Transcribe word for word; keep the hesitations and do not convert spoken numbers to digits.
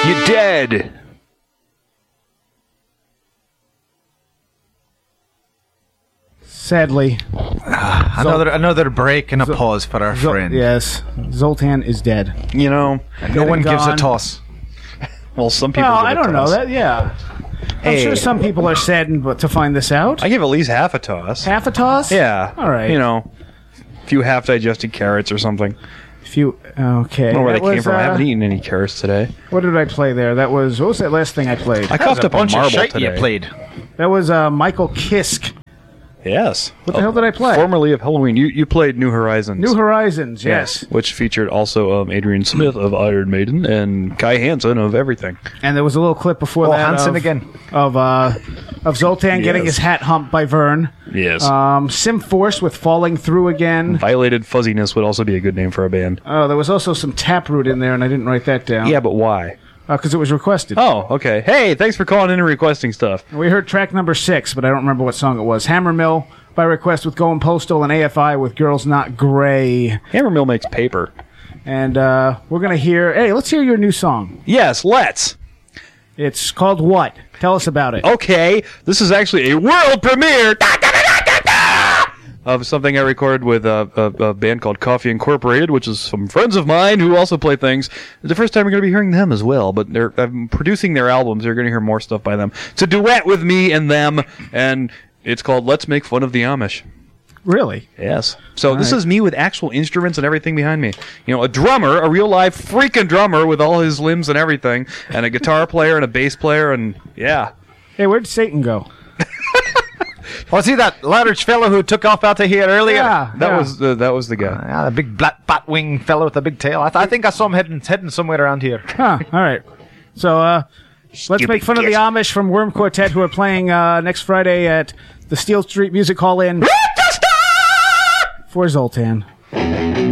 You're dead. Sadly. Uh, another another break and a Zol- pause for our Zol- friend. Yes, Zoltan is dead. You know, And no one gives a gone. toss. well, some people. Well, give I it don't to know us. that. Yeah, I'm Hey. sure some people are saddened but to find this out. I give at least half a toss. Half a toss? Yeah. All right. You know, a few half-digested carrots or something. If you okay, I don't know where that they came was, from. I uh, haven't eaten any carrots today. What did I play there? That was what was that last thing I played? I coughed a up a bunch of marble shite today. you played. That was uh, Michael Kiske. Yes. What the hell did I play? Formerly of Halloween. You you played New Horizons. New Horizons. Yes. Which featured also um, Adrian Smith of Iron Maiden and Kai Hansen of everything. And there was a little clip before Oh, that Hansen of, again. of uh, of Zoltan getting Yes. his hat humped by Vern. Yes. Um, Sim Force with Falling Through again. Violated Fuzziness would also be a good name for a band. Oh, there was also some Taproot in there, and I didn't write that down. Yeah, but why? because it was requested. Oh, okay. Hey, thanks for calling in and requesting stuff. We heard track number six, but I don't remember what song it was. Hammermill by request with Going Postal, and A F I with Girls Not Grey. Hammermill makes paper. And uh, we're going to hear... Hey, let's hear your new song. Yes, let's. It's called what? Tell us about it. Okay, this is actually a world premiere da, da, da, da, da, da, of something I recorded with a, a, a band called Coffee Incorporated, which is some friends of mine who also play things. It's the first time we're going to be hearing them as well, but they're I'm producing their albums. You're going to hear more stuff by them. It's a duet with me and them, and it's called Let's Make Fun of the Amish. Really? Yes. So All this right. is me with actual instruments and everything behind me. You know, a drummer, a real live freaking drummer with all his limbs and everything, and a guitar player and a bass player, and yeah. Hey, where'd Satan go? Was he that large fellow who took off out of here earlier? Yeah. That yeah. was the that was the guy. Uh, yeah, the big black bat wing fellow with the big tail. I, th- I think I saw him heading heading somewhere around here. Huh, all right. So, uh, let's make fun of the kiss. Amish from Worm Quartet, who are playing uh, next Friday at the Steel Street Music Hall in... for Zoltan.